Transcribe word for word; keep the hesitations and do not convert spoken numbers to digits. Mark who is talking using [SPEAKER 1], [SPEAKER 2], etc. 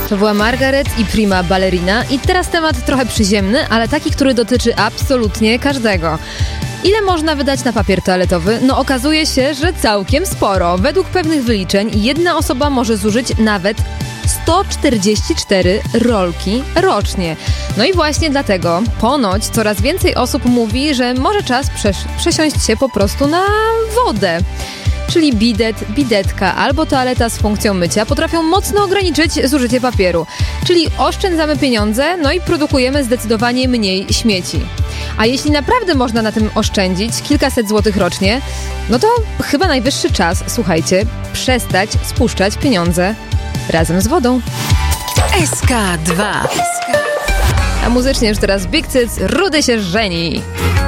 [SPEAKER 1] To była Margaret i Prima Ballerina i teraz temat trochę przyziemny, ale taki, który dotyczy absolutnie każdego. Ile można wydać na papier toaletowy? No okazuje się, że całkiem sporo. Według pewnych wyliczeń jedna osoba może zużyć nawet sto czterdzieści cztery rolki rocznie. No i właśnie dlatego ponoć coraz więcej osób mówi, że może czas przes- przesiąść się po prostu na wodę. Czyli bidet, bidetka albo toaleta z funkcją mycia potrafią mocno ograniczyć zużycie papieru. Czyli oszczędzamy pieniądze, no i produkujemy zdecydowanie mniej śmieci. A jeśli naprawdę można na tym oszczędzić kilkaset złotych rocznie, no to chyba najwyższy czas, słuchajcie, przestać spuszczać pieniądze razem z wodą.
[SPEAKER 2] S K dwa.
[SPEAKER 1] A muzycznie już teraz Big Cyc, Rudy się żeni.